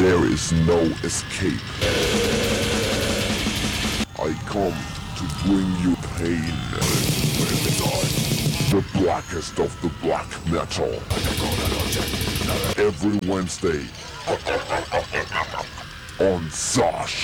There is no escape. I come to bring you pain. The blackest of the black metal. Every Wednesday on Zosh.